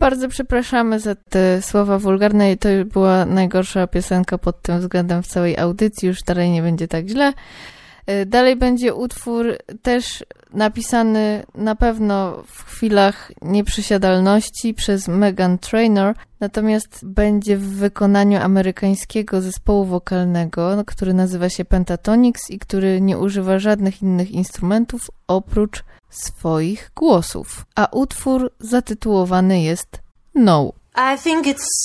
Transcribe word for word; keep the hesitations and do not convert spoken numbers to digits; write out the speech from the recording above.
bardzo przepraszamy za te słowa wulgarne i to była najgorsza piosenka pod tym względem w całej audycji, już dalej nie będzie tak źle. Dalej będzie utwór też napisany na pewno w chwilach nieprzysiadalności przez Meghan Trainor, natomiast będzie w wykonaniu amerykańskiego zespołu wokalnego, który nazywa się Pentatonix i który nie używa żadnych innych instrumentów oprócz swoich głosów. A utwór zatytułowany jest No. I think it's